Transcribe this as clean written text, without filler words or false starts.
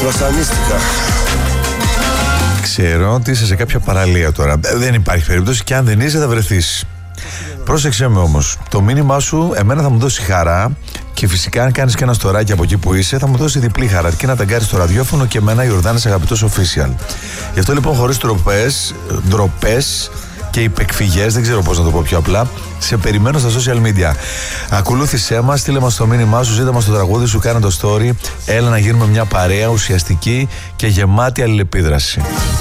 Βασανίστηκα. Ξέρω ότι είσαι σε κάποια παραλία τώρα. Δεν υπάρχει περίπτωση και αν δεν είσαι θα βρεθείς. Πρόσεξε με όμως. Το μήνυμά σου εμένα θα μου δώσει χαρά και φυσικά αν κάνεις και ένα στοράκι από εκεί που είσαι θα μου δώσει διπλή χαρά. Και να ταγκάρεις το ραδιόφωνο και εμένα Ιορδάνης Αγαπητός Official. Γι' αυτό λοιπόν χωρίς ντροπές και υπεκφυγές, δεν ξέρω πώς να το πω πιο απλά, σε περιμένω στα social media. Ακολούθησέ μας, στείλε μας το μήνυμά σου, ζήτα μας το τραγούδι σου, κάνε το story. Έλα να γίνουμε μια παρέα ουσιαστική και γεμάτη αλληλεπίδραση.